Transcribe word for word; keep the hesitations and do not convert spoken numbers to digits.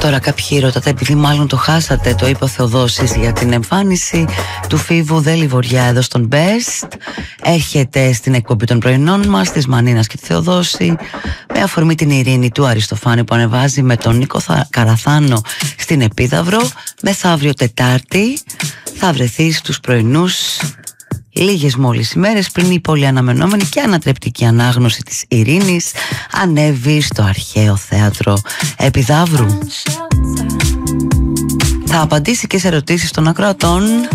Τώρα κάποιοι ρωτάτε, επειδή μάλλον το χάσατε, το είπε ο Θεοδόσης για την εμφάνιση του Φίβου Δέλη Βοριά εδώ στον Best. Έρχεται στην εκπομπή των πρωινών μας, της Μανίνας και τη Θεοδόση, με αφορμή την ειρήνη του Αριστοφάνη που ανεβάζει με τον Νίκο Καραθάνο στην Επίδαυρο. Μεθαύριο Τετάρτη θα βρεθεί στους πρωινούς, λίγες μόλις ημέρες πριν η πολύ αναμενόμενη και ανατρεπτική ανάγνωση της ειρήνης ανέβει στο αρχαίο θέατρο Επιδαύρου. Θα απαντήσει και σε ερωτήσεις των ακροατών